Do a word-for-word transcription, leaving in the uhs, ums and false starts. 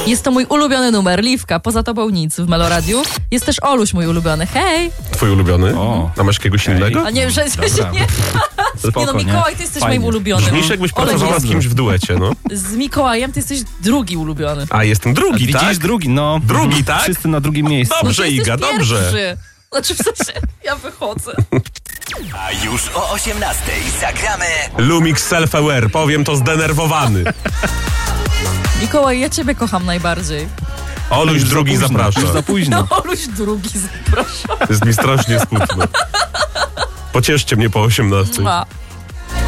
Jest to mój ulubiony numer, Liwka, poza tobą nic w Meloradiu. Jest też Oluś mój ulubiony, hej! Twój ulubiony? O. A masz jakiegoś Hej. innego? A nie, że że się nie... Spoko, Nie no, Mikołaj, ty jesteś Fajnie. moim ulubionym. Brzmisz, jakbyś Olek pracowała jest- z kimś w duecie, no. Z Mikołajem ty jesteś drugi ulubiony. A, jestem drugi, Widzisz, tak? drugi, no. Drugi, tak? Wszyscy na drugim miejscu. Dobrze, No ty jesteś Iga, dobrze. pierwszy. Znaczy w sensie, ja wychodzę. A już o osiemnastej zagramy Lumix Self-Aware, powiem to zdenerwowany. Mikołaj, ja ciebie kocham najbardziej. Oluś Już za drugi późno, zaprasza. Już za późno. No, Oluś drugi, zapraszam. Jest mi strasznie smutno. Pocieszcie mnie po osiemnastej. Mua.